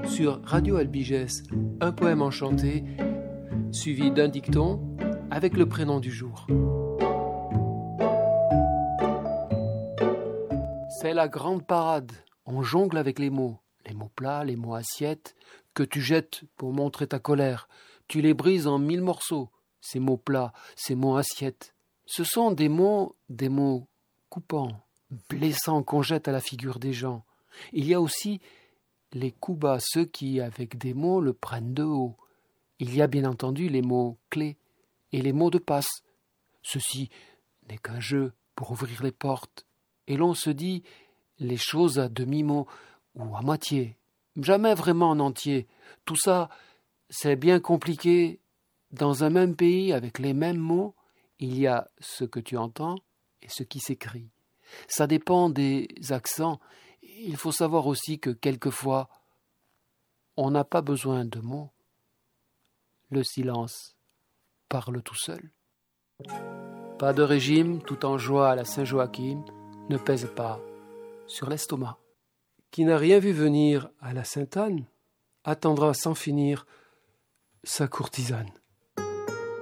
sur Radio Albigès, un poème enchanté, suivi d'un dicton avec le prénom du jour. C'est la grande parade, on jongle avec les mots plats, les mots assiettes, que tu jettes pour montrer ta colère. Tu les brises en 1000 morceaux, ces mots plats, ces mots assiettes. Ce sont des mots coupants, blessants qu'on jette à la figure des gens. Il y a aussi les coups bas, ceux qui, avec des mots, le prennent de haut. Il y a bien entendu les mots clés et les mots de passe. Ceci n'est qu'un jeu pour ouvrir les portes. Et l'on se dit les choses à demi-mot ou à moitié, jamais vraiment en entier. Tout ça, c'est bien compliqué. Dans un même pays, avec les mêmes mots, il y a ce que tu entends et ce qui s'écrit. Ça dépend des accents. Il faut savoir aussi que quelquefois, on n'a pas besoin de mots. Le silence parle tout seul. Pas de régime, tout en joie à la Saint-Joachim, ne pèse pas sur l'estomac. Qui n'a rien vu venir à la Sainte-Anne attendra sans finir sa courtisane.